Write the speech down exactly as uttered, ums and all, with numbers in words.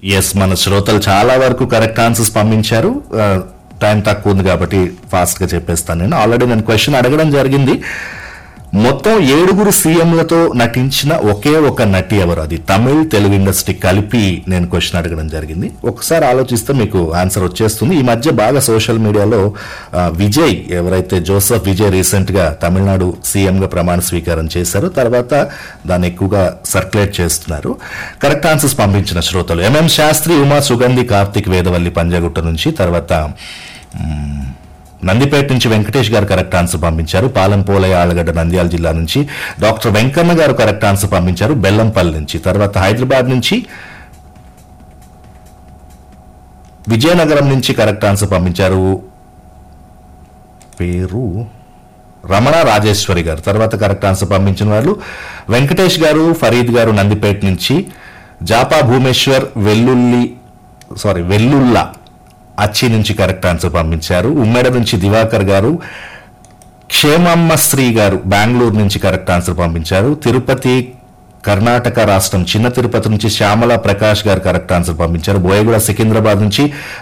Yes, మన శ్రోతలు చాలా వరకు కరెక్ట్ ఆన్సర్స్ పంపించారు. టైం తక్కువ ఉంది కాబట్టి ఫాస్ట్ గా చెప్పేస్తాను. నేను ఆల్రెడీ నేను క్వశ్చన్ అడగడం జరిగింది. మొత్తం ఏడుగురు సీఎంలతో నటించిన ఒకే ఒక నటి ఎవరు? అది తమిళ్ తెలుగు ఇండస్ట్రీ కలిపి నేను క్వశ్చన్ అడగడం జరిగింది. ఒకసారి ఆలోచిస్తే మీకు ఆన్సర్ వచ్చేస్తుంది. ఈ మధ్య బాగా సోషల్ మీడియాలో ఆ, విజయ్, ఎవరైతే జోసెఫ్ విజయ్ రీసెంట్ గా తమిళనాడు సీఎం గా ప్రమాణ స్వీకారం చేశారో తర్వాత దాన్ని ఎక్కువగా సర్క్యులేట్ చేస్తున్నారు. కరెక్ట్ ఆన్సర్స్ పంపించిన శ్రోతలు ఎంఎం శాస్త్రి, ఉమా సుగంధి, కార్తిక్ వేదవల్లి పంజాగుట్ట నుంచి, తర్వాత మ్, నందిపేట నుంచి వెంకటేష్ గారు కరెక్ట్ ఆన్సర్ పంపించారు. పాలంపోలయ ఆళ్లగడ్డ నంద్యాల జిల్లా నుంచి డాక్టర్ వెంకన్న గారు కరెక్ట్ ఆన్సర్ పంపించారు బెల్లంపల్లి నుంచి. తర్వాత హైదరాబాద్ నుంచి విజయనగరం నుంచి కరెక్ట్ ఆన్సర్ పంపించారు, పేరు రమణ రాజేశ్వరి గారు. తర్వాత కరెక్ట్ ఆన్సర్ పంపించిన వాళ్ళు వెంకటేష్ గారు, ఫరీద్ గారు నందిపేట నుంచి, జాపా భూమేశ్వర్ వెల్లుల్లి సారీ వెల్లుల్లా అచ్చి నుంచి కరెక్ట్ ఆన్సర్ పంపించారు. ఉమ్మేడ నుంచి దివాకర్ గారు, క్షేమమ్మ శ్రీ గారు బెంగళూరు నుంచి కరెక్ట్ ఆన్సర్ పంపించారు. తిరుపతి కర్ణాటక రాష్ట్రం చిన్న తిరుపతి నుంచి శ్యామల ప్రకాష్ గారు కరెక్ట్ ఆన్సర్ పంపించారు. బోయగూడ సికింద్రాబాద్ నుంచి